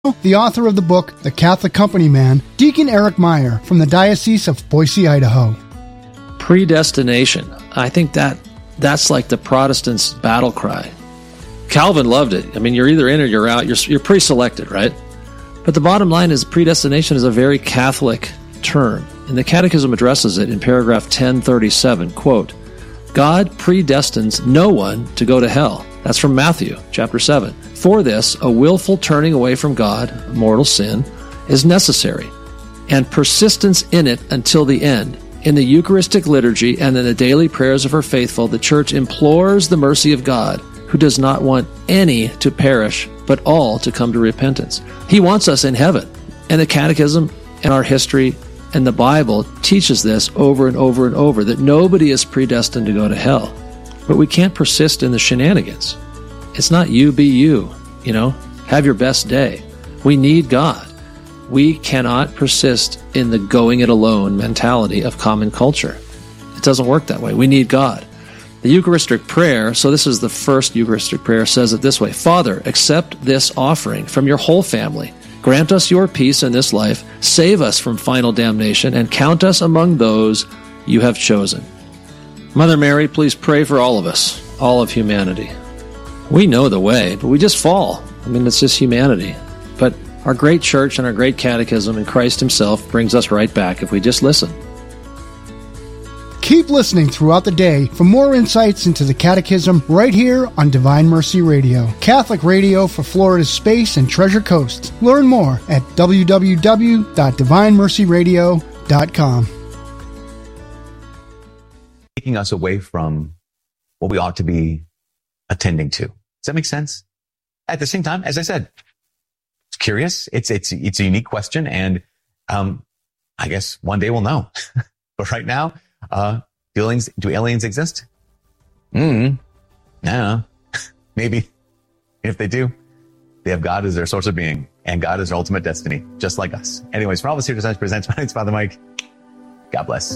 the author of the book, The Catholic Company Man, Deacon Eric Meyer from the Diocese of Boise, Idaho. Predestination. I think that's like the Protestants' battle cry. Calvin loved it. I mean, you're either in or you're out. You're pre-selected, right? But the bottom line is predestination is a very Catholic term. And the Catechism addresses it in paragraph 1037, quote, God predestines no one to go to hell. That's from Matthew chapter 7. For this, a willful turning away from God, mortal sin, is necessary, and persistence in it until the end. In the Eucharistic liturgy and in the daily prayers of her faithful, the Church implores the mercy of God, who does not want any to perish, but all to come to repentance. He wants us in heaven. And the Catechism and our history and the Bible teaches this over and over and over, that nobody is predestined to go to hell. But we can't persist in the shenanigans. It's not you be you, have your best day. We need God. We cannot persist in the going it alone mentality of common culture. It doesn't work that way. We need God. The Eucharistic prayer, so this is the first Eucharistic prayer, says it this way: Father, accept this offering from your whole family. Grant us your peace in this life, save us from final damnation, and count us among those you have chosen. Mother Mary, please pray for all of us, all of humanity. We know the way, but we just fall. It's just humanity. But our great church and our great catechism and Christ himself brings us right back if we just listen. Keep listening throughout the day for more insights into the Catechism right here on Divine Mercy Radio, Catholic radio for Florida's Space and Treasure Coast. Learn more at www.divinemercyradio.com. Taking us away from what we ought to be attending to. Does that make sense? At the same time, as I said, it's curious. It's a unique question, and I guess one day we'll know. But right now, do aliens exist? No. Maybe. If they do, they have God as their source of being, and God is their ultimate destiny, just like us. Anyways, for all of us here to presents, my name's Father Mike. God bless.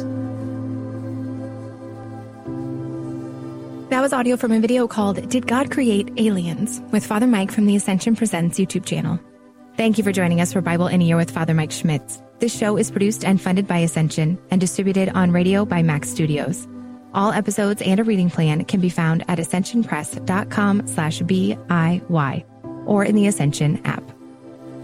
That was audio from a video called Did God Create Aliens? With Father Mike from the Ascension Presents YouTube channel. Thank you for joining us for Bible in a Year with Father Mike Schmitz. This show is produced and funded by Ascension and distributed on radio by Max Studios. All episodes and a reading plan can be found at ascensionpress.com/BIY or in the Ascension app.